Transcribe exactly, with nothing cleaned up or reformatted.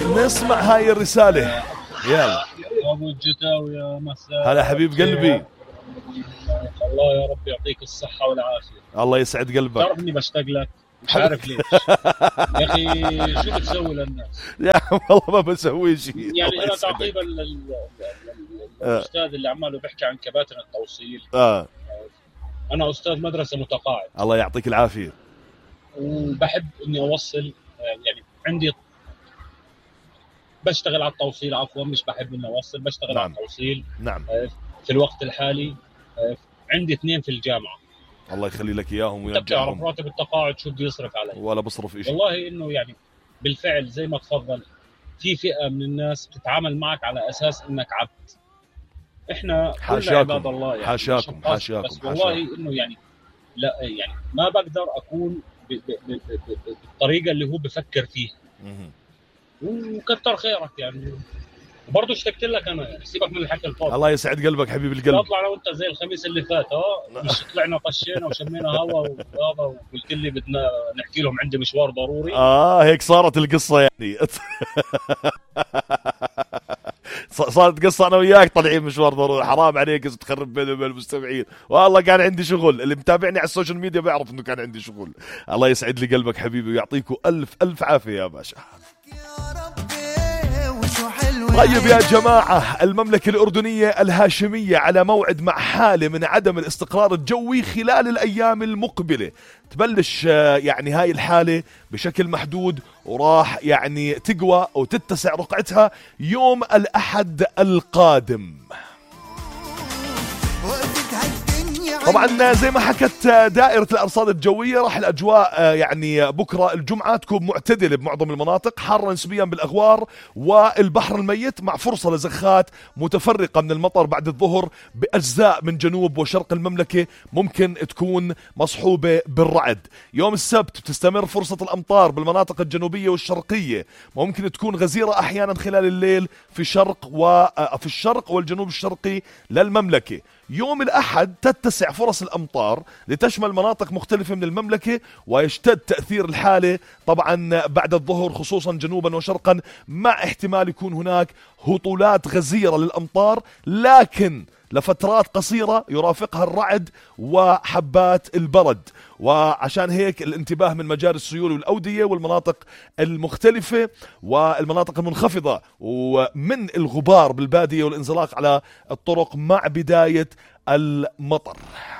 نسمع هاي الرسالة. يلا ابو الجتاوي يا مساء. هلا حبيب قلبي. الله يا رب يعطيك الصحة والعافية. الله يسعد قلبك. تعرف اني بشتاق لك مش عارف ليش يا اخي. شو بتسوي للناس يا والله ما بسوي شيء يعني. انا تعقيبا الاستاذ اللي عماله بيحكي عن كباتن التوصيل. اه انا استاذ مدرسة متقاعد. الله يعطيك العافية. وبحب اني اوصل يعني. عندي بشتغل على التوصيل عفوا مش بحب اني اوصل بشتغل نعم. على التوصيل. نعم. في الوقت الحالي عندي اثنين في الجامعة. الله يخلي لك اياهم انت بتعرف ويرجعهم. راتب التقاعد شو بده يصرف علي ولا بصرف شيء والله. انه يعني بالفعل زي ما تفضل في فئة من الناس بتتعامل معك على اساس انك عبد. احنا كلنا عباد الله يعني. حاشاكم حاشاكم بس والله انه يعني لا يعني ما بقدر اكون ب ب ب ب ب بالطريقة اللي هو بفكر فيها. وكتر خيرك يعني. وبرضه اشتقت لك انا يعني. سيبك من الحكي الفاضي. الله يسعد قلبك حبيب القلب. اطلع انا وانت زي الخميس اللي فات اه مش طلعنا طشينا وشمينا هوا وهذا وقلت لي بدنا نحكي لهم عندي مشوار ضروري. اه هيك صارت القصه يعني. صارت قصه انا وياك طالعين مشوار ضروري. حرام عليك تخرب بيني وبين المستمعين. والله كان عندي شغل. اللي متابعني على السوشيال ميديا بيعرف انه كان عندي شغل. الله يسعد لي قلبك حبيبي ويعطيكم الف الف عافيه يا باشا. طيب يا جماعة، المملكة الأردنية الهاشمية على موعد مع حالة من عدم الاستقرار الجوي خلال الأيام المقبلة. تبلش يعني هاي الحالة بشكل محدود وراح يعني تقوى وتتسع رقعتها يوم الأحد القادم. طبعا زي ما حكت دائرة الأرصاد الجوية راح الأجواء يعني بكرة الجمعة تكون معتدلة بمعظم المناطق، حارة نسبيا بالأغوار والبحر الميت مع فرصة لزخات متفرقة من المطر بعد الظهر بأجزاء من جنوب وشرق المملكة ممكن تكون مصحوبة بالرعد. يوم السبت بتستمر فرصة الأمطار بالمناطق الجنوبية والشرقية، ممكن تكون غزيرة أحيانا خلال الليل في شرق وفي الشرق والجنوب الشرقي للمملكة. يوم الأحد تتسع فرص الأمطار لتشمل مناطق مختلفة من المملكة ويشتد تأثير الحالة طبعا بعد الظهر خصوصا جنوبا وشرقا، مع احتمال يكون هناك هطولات غزيرة للأمطار لكن لفترات قصيرة يرافقها الرعد وحبات البرد. وعشان هيك الانتباه من مجاري السيول والأودية والمناطق المختلفة والمناطق المنخفضة ومن الغبار بالبادية والانزلاق على الطرق مع بداية المطر.